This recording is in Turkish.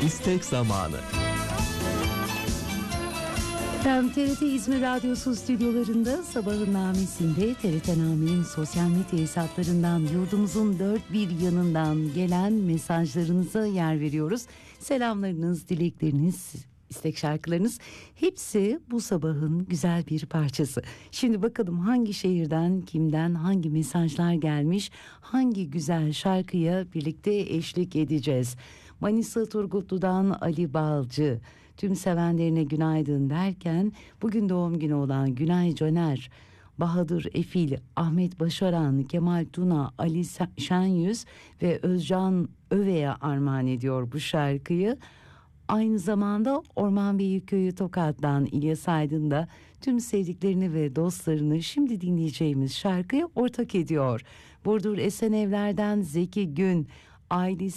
İstek zamanı. TRT İzmir Radyosu stüdyolarında sabahın namesinde TRT Nami'nin sosyal medya hesaplarından yurdumuzun dört bir yanından gelen mesajlarınıza yer veriyoruz. Selamlarınız, dilekleriniz, istek şarkılarınız hepsi bu sabahın güzel bir parçası. Şimdi bakalım hangi şehirden, kimden, hangi mesajlar gelmiş, hangi güzel şarkıya birlikte eşlik edeceğiz. Manisa Turgutlu'dan Ali Balcı, tüm sevenlerine günaydın derken bugün doğum günü olan Günay Caner, Bahadır Efil, Ahmet Başaran, Kemal Tuna, Ali Şenyüz ve Özcan Öve'ye armağan ediyor bu şarkıyı. Aynı zamanda Ormanbeyli Köyü Tokat'tan İlyas Aydın da tüm sevdiklerini ve dostlarını şimdi dinleyeceğimiz şarkıya ortak ediyor. Burdur Esenevler'den Zeki Gün, ailesi